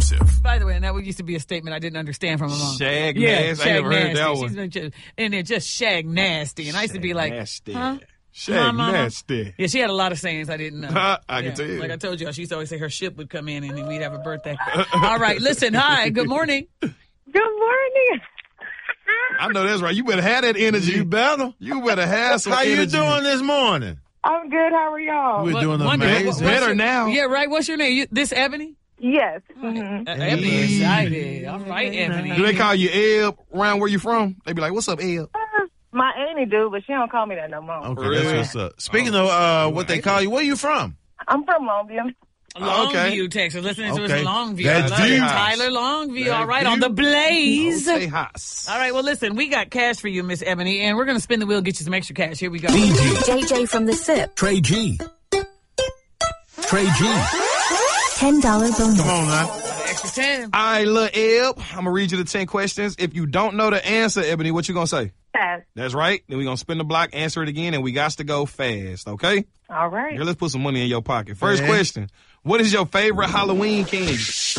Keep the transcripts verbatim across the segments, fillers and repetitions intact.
exclusive. By the way, and that used to be a statement I didn't understand from my mom. Shag yeah, nasty. shag I never heard nasty. that She's one. been just, and they're just shag nasty. And I used to be like, nasty. huh? Shag Huh, Mama? nasty. Yeah, she had a lot of sayings I didn't know. I yeah. can tell you. Like I told you, she used to always say her ship would come in and then we'd have a birthday. All right, listen, hi, good morning. Good morning. I know that's right. You better have that energy. You better. You better have some How energy. you doing this morning? I'm good. How are y'all? We're What- doing wonder- amazing. what- what's Better your- now. Yeah, right. What's your name? You, this Ebony? Yes. Mm-hmm. Uh, Ebony excited. All right, Ebony. Do they call you Eb around where you from? They be like, what's up, Eb? My auntie do, but she don't call me that no more. Okay, Really? that's what's up. Speaking of uh, what they call you, where you from? I'm from Longview. Longview, Okay. Texas. Listening to us Okay. in Longview. That's I love it. deep. Tyler Longview. That's All right, on deep. the Blaze. Say Haas. All right, well, listen, we got cash for you, Miss Ebony, and we're going to spin the wheel, get you some extra cash. Here we go. B G, J J from the S I P. Trey G. Trey G. ten dollars bonus. Come on now. Extra ten. All right, little Eb, I'm going to read you the ten questions. If you don't know the answer, Ebony, what you going to say? Pass. That's right. Then we're going to spin the block, answer it again, and we got to go fast, okay? All right. Girl, let's put some money in your pocket. First Yeah. question. What is your favorite Halloween candy?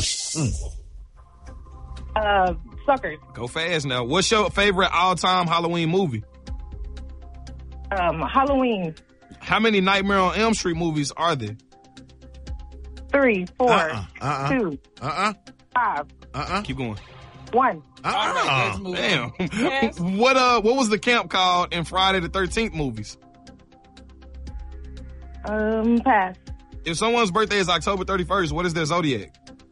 Uh, suckers. Go fast now. What's your favorite all-time Halloween movie? Um, Halloween. How many Nightmare on Elm Street movies are there? Three, four, Uh-uh. Uh-uh. two, Uh-uh. five, Uh-uh. Keep going. one. All right, let's Uh-uh. move Damn. on. Yes. what uh what was the camp called in Friday the thirteenth movies? Um, pass. If someone's birthday is October thirty-first, what is their zodiac?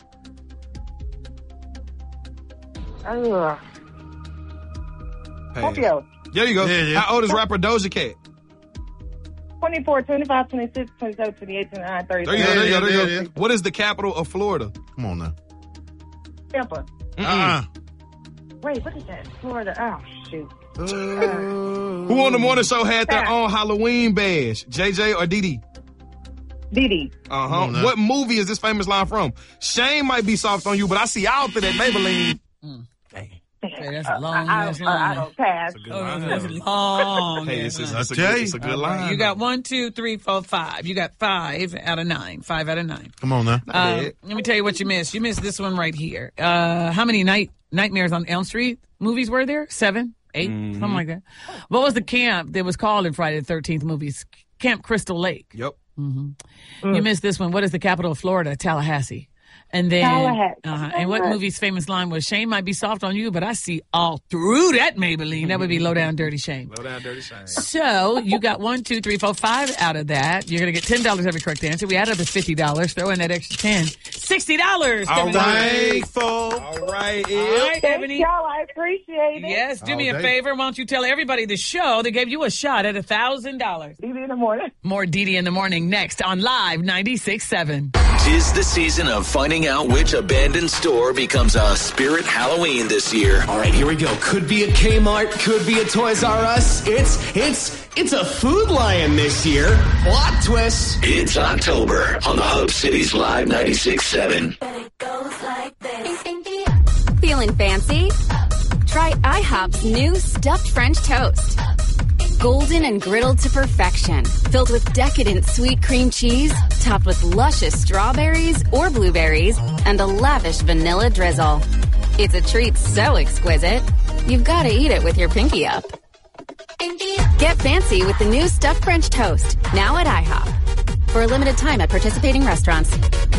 Ugh. Pass. Scorpio. There you go. Yeah, yeah. How old is rapper Doja Cat? twenty-four, twenty-five, twenty-six, twenty-seven, twenty-eight, twenty-nine, thirty. There you go, there you go, there you Yeah, go. yeah, yeah. What is the capital of Florida? Come on now. Tampa. Uh-uh. Wait, what is that? Florida. Oh, shoot. Who on the morning show had their Pass. own Halloween badge? J J or Dee Dee? Didi. Uh-huh. Come on now. What movie is this famous line from? Shane might be soft on you, but I see out there that Maybelline. Hey, that's a long, I, that's I, long. I don't pass. Oh, that's long. Hey, yeah. it's, it's, it's, a, Jay? good, it's a good line. You got one, two, three, four, five. You got five out of nine. Five out of nine. Come on now. Uh, bad. let me tell you what you missed. You missed this one right here. Uh, how many night Nightmares on Elm Street movies were there? Seven, eight, Mm-hmm. something like that. What was the camp that was called in Friday the thirteenth movies? Camp Crystal Lake. Yep. You missed this one. What is the capital of Florida? Tallahassee. And then, Tallahassee. uh, and what movie's famous line was, Shane might be soft on you, but I see all through that Maybelline. That would be Low Down Dirty Shame. Low down, dirty Shane. So you got one, two, three, four, five out of that. You're going to get ten dollars every correct answer. We add up to fifty dollars. Throw in that extra ten. sixty dollars. All Ebony. right. Thankful. All right, All Eb. right, Thank Ebony. y'all. I appreciate it. Yes, do All me a day. favor. Why don't you tell everybody the show that gave you a shot at one thousand dollars. Didi in the morning. More Dee Dee in the morning next on Live ninety-six point seven. Tis the season of finding out which abandoned store becomes a spirit Halloween this year. All right, here we go. Could be a Kmart, could be a Toys R Us. It's, it's, it's a Food Lion this year. Plot twist. It's October on the Hub City's Live ninety-six point seven. Feeling fancy? Try IHOP's new stuffed French toast. Golden and griddled to perfection, filled with decadent sweet cream cheese, topped with luscious strawberries or blueberries, and a lavish vanilla drizzle. It's a treat so exquisite, you've got to eat it with your pinky up. Get fancy with the new stuffed French toast, now at IHOP. For a limited time at participating restaurants.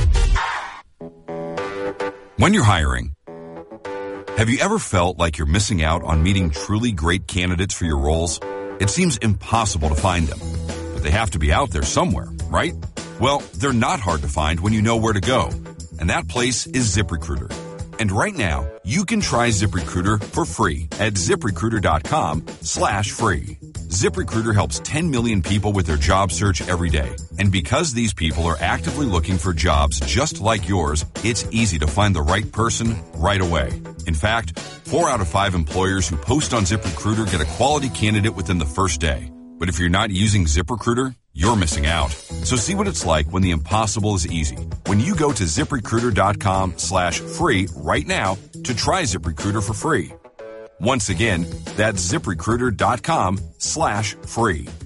When you're hiring, have you ever felt like you're missing out on meeting truly great candidates for your roles? It seems impossible to find them, but they have to be out there somewhere, right? Well, they're not hard to find when you know where to go, and that place is ZipRecruiter. And right now, you can try ZipRecruiter for free at ZipRecruiter.com slash free. ZipRecruiter helps ten million people with their job search every day. And because these people are actively looking for jobs just like yours, it's easy to find the right person right away. In fact, four out of five employers who post on ZipRecruiter get a quality candidate within the first day. But if you're not using ZipRecruiter, you're missing out. So see what it's like when the impossible is easy. When you go to ZipRecruiter.com slash free right now to try ZipRecruiter for free. Once again, that's ZipRecruiter.com slash free.